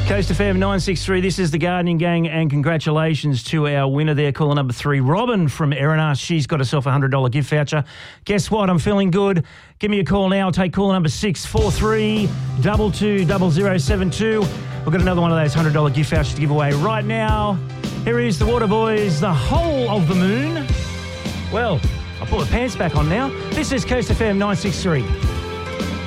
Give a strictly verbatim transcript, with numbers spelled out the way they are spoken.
Coast F M nine six three, this is the Gardening Gang, and congratulations to our winner there, caller number three, Robin from Erinas. She's got herself a one hundred dollars gift voucher. Guess what? I'm feeling good. Give me a call now. I'll take caller number six four three two two zero zero seven two. We've got another one of those one hundred dollars gift vouchers to give away right now. Here is the Waterboys, The Whole of the Moon. Well, I'll put my pants back on now. This is Coast F M nine six three.